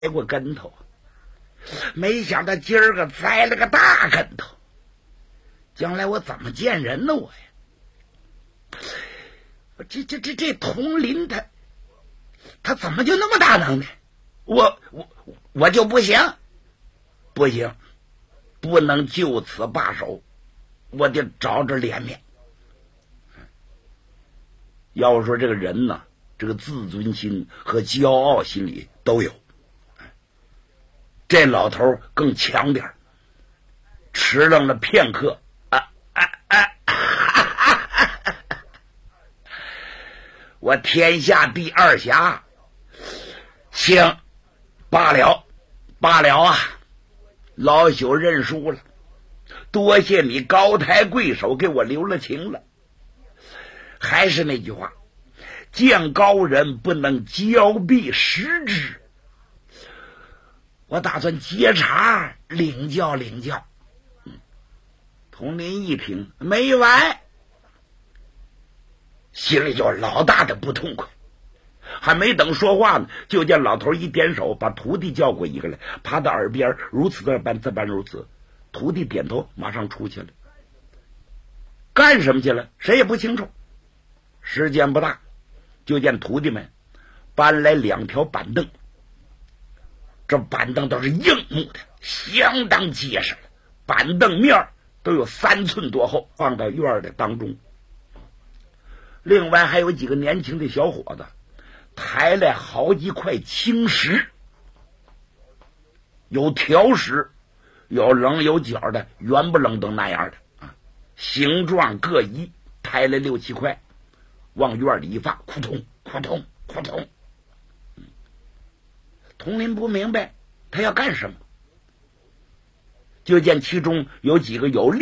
过跟头，没想到今儿个栽了个大跟头，将来我怎么见人呢？我呀，这佟林他怎么就那么大能耐？我就不行，不能就此罢手，我得找着脸面。要说这个人呢，这个自尊心和骄傲心理都有，这老头更强点，迟愣了片刻，我天下第二侠，行，罢了啊，老朽认输了，多谢你高抬贵手给我留了情了。还是那句话，见高人不能交臂失之，我打算接茬领教。佟林一听没完，心里就老大的不痛快，还没等说话呢，就见老头一点手，把徒弟叫过一个来，趴到耳边如此这般如此。徒弟点头，马上出去了。干什么去了？谁也不清楚。时间不大，就见徒弟们搬来2条板凳，这板凳都是硬木的，相当结实了，板凳面都有3寸多厚，放到院的当中。另外还有几个年轻的小伙子抬来好几块青石，有条石，有棱有角的，圆不愣登那样的形状各异，抬来6、7块，往院里一放，扑通扑通扑通。佟林不明白他要干什么，就见其中有几个有力